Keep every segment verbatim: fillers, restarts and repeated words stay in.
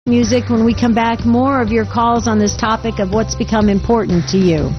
Music. When we come back, more of your calls on this topic of what's become important to you.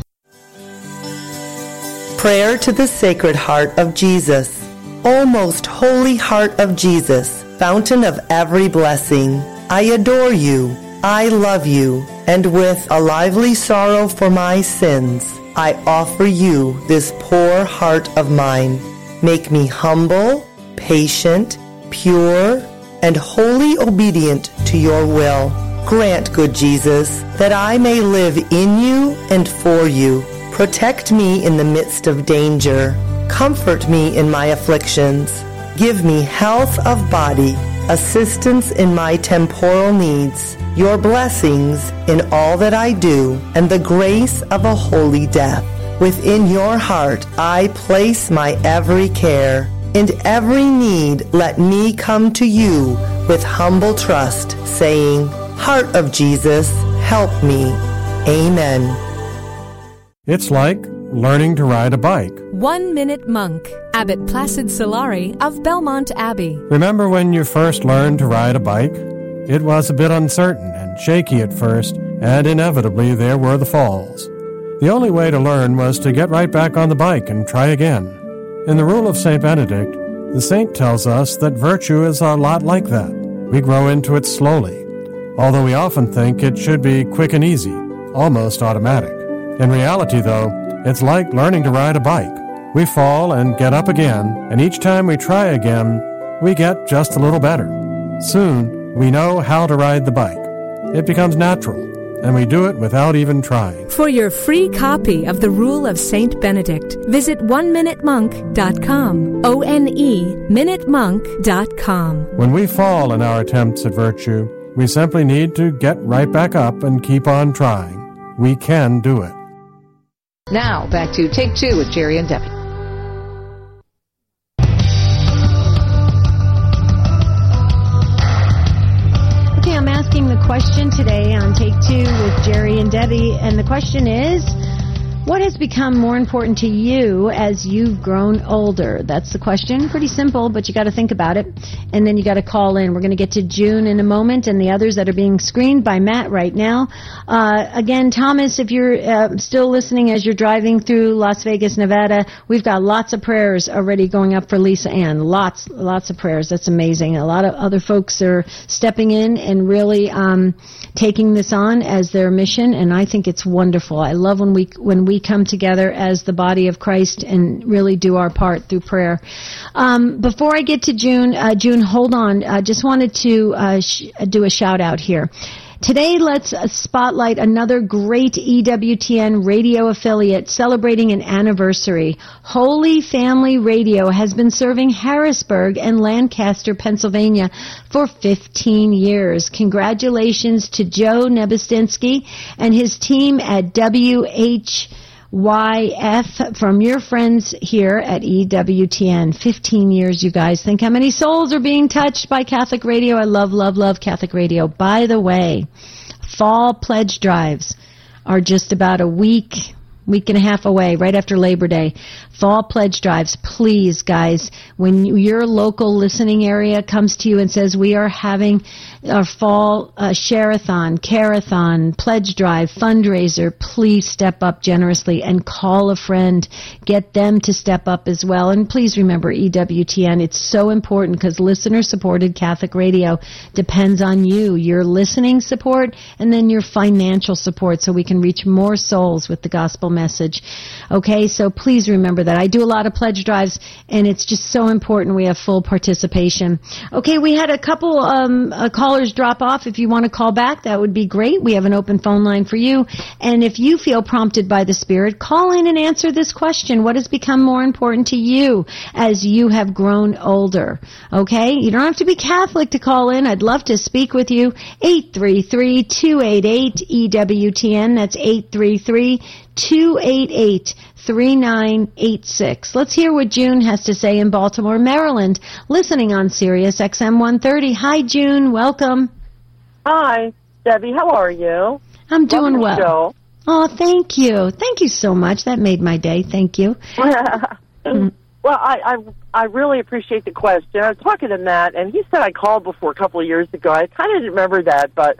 Prayer to the Sacred Heart of Jesus. O most holy heart of Jesus, fountain of every blessing, I adore you, I love you, and with a lively sorrow for my sins, I offer you this poor heart of mine. Make me humble, patient, pure, and wholly obedient to your will. Grant, good Jesus, that I may live in you and for you. Protect me in the midst of danger. Comfort me in my afflictions. Give me health of body, assistance in my temporal needs, your blessings in all that I do, and the grace of a holy death. Within your heart I place my every care. In every need, let me come to you with humble trust, saying, Heart of Jesus, help me. Amen. It's like learning to ride a bike. One Minute Monk, Abbot Placid Solari of Belmont Abbey. Remember when you first learned to ride a bike? It was a bit uncertain and shaky at first, and inevitably there were the falls. The only way to learn was to get right back on the bike and try again. In the Rule of Saint Benedict, the saint tells us that virtue is a lot like that. We grow into it slowly, although we often think it should be quick and easy, almost automatic. In reality, though, it's like learning to ride a bike. We fall and get up again, and each time we try again, we get just a little better. Soon, we know how to ride the bike. It becomes natural, and we do it without even trying. For your free copy of The Rule of Saint Benedict, visit one minute monk dot com. O N E, minute monk dot com. When we fall in our attempts at virtue, we simply need to get right back up and keep on trying. We can do it. Now, back to Take Two with Jerry and Debbie. Okay, I'm asking the question today on Take Two with Jerry and Debbie, and the question is, what has become more important to you as you've grown older? That's the question. Pretty simple, but you got to think about it, and then you got to call in. We're going to get to June in a moment, and the others that are being screened by Matt right now. Uh, again, Thomas, if you're uh, still listening as you're driving through Las Vegas, Nevada, we've got lots of prayers already going up for Lisa Ann. Lots, lots of prayers. That's amazing. A lot of other folks are stepping in and really um, taking this on as their mission, and I think it's wonderful. I love when we when we come together as the body of Christ and really do our part through prayer. Um, before I get to June, uh, June, hold on. I just wanted to uh, sh- do a shout out here. Today, let's spotlight another great E W T N radio affiliate celebrating an anniversary. Holy Family Radio has been serving Harrisburg and Lancaster, Pennsylvania for fifteen years. Congratulations to Joe Nebustinsky and his team at W H Y F from your friends here at E W T N. fifteen years, you guys. Think how many souls are being touched by Catholic Radio. I love, love, love Catholic Radio. By the way, fall pledge drives are just about a week, week and a half away, right after Labor Day. Fall pledge drives, please, guys, when your local listening area comes to you and says we are having our fall uh, share-a-thon, care-a-thon, pledge drive, fundraiser, please step up generously and call a friend. Get them to step up as well. And please remember E W T N. It's so important because listener-supported Catholic Radio depends on you, your listening support, and then your financial support so we can reach more souls with the gospel message. Okay, so please remember that. I do a lot of pledge drives, and it's just so important we have full participation. Okay, we had a couple um, uh, callers drop off. If you want to call back, that would be great. We have an open phone line for you. And if you feel prompted by the Spirit, call in and answer this question. What has become more important to you as you have grown older? Okay, you don't have to be Catholic to call in. I'd love to speak with you. eight three three, two eight eight, E W T N. That's eight three three, two eight eight, three nine eight six. Let's hear what June has to say in Baltimore, Maryland, listening on Sirius X M one thirty. Hi, June. Welcome. Hi, Debbie. How are you? I'm doing Welcome well. Show. Oh, thank you. Thank you so much. That made my day. Thank you. mm. Well, I, I I really appreciate the question. I was talking to Matt, and he said I called before a couple of years ago. I kind of didn't remember that, but